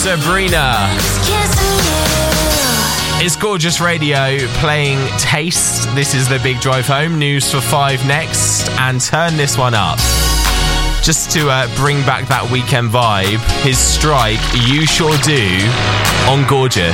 Sabrina. It's Gorgeous Radio playing Taste. This is the Big Drive Home. News for 5 next. And turn this one up. Just to bring back that weekend vibe. His strike, You Sure Do, on Gorgeous.